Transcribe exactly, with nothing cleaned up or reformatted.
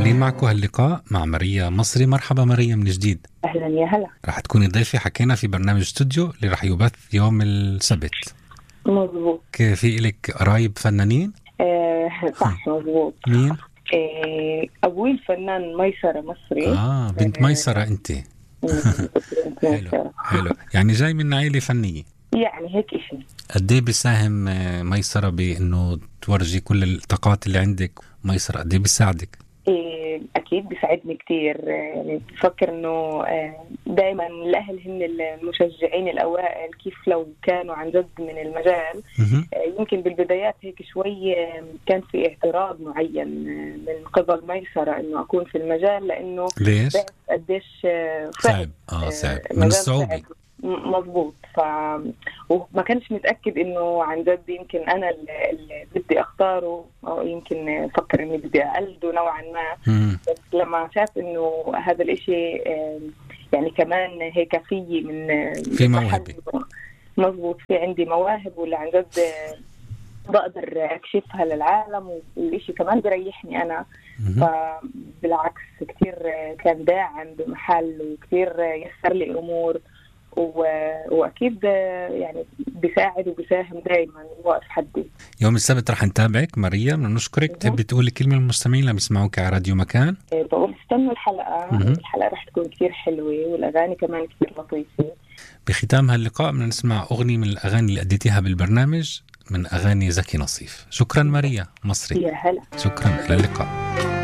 مكملين معكم هاللقاء مع ماريا مصري. مرحبا ماريا من جديد. أهلا يا هلا. رح تكوني ضيفة حكينا في برنامج استوديو اللي رح يبث يوم السبت. مظبوط. في إلك قرايب فنانين؟ آه صح مظبوط. مين؟ آه أبوي الفنان ميسرة مصري. آه بنت ميسرة أنت. حلو حلو، يعني جاي من عائلة فنية يعني هيك إشي. قد ايه بيساهم ميسرة بأنه تورجي كل الطاقات اللي عندك؟ ميسرة قد ايه بيساعدك؟ إيه أكيد بيساعدني كتير. يعني بفكر إنه دائما الأهل هن المشجعين الأوائل، كيف لو كانوا عن جد من المجال. يمكن بالبدايات هيك شوي كان في اعتراض معين من قبل ميسرة إنه أكون في المجال، لأنه ليش؟ قديش صعب اه صعب من الصعوبة. مظبوط. ف وما كانش متأكد إنه عن جد يمكن أنا اللي بدي أختاره، أو يمكن فكر إني بدي أقلده نوعا ما. مم. بس لما شاف إنه هذا الإشي يعني كمان هيك فيي من في موهبة. مظبوط، في عندي مواهب واللي عن جد بقدر أكشفها للعالم، والإشي كمان بريحني أنا. فبالعكس كتير كان داعم بمحل، وكتير يسر لي أمور، وأكيد يعني بيساعد وبيساهم دائما واقف حدي. يوم السبت رح نتابعك ماريا، بدنا نشكرك. تحبي تقولي كلمة للمستمعين اللي بيسمعوك على راديو مكان؟ بقول استنوا الحلقة. مه. الحلقة رح تكون كتير حلوة، والأغاني كمان كتير لطيفة. بختام هاللقاء بدنا نسمع أغنية من الأغاني اللي أديتيها بالبرنامج من أغاني زكي نصيف. شكرا ماريا مصري. يا هلا. شكرا، إلى اللقاء.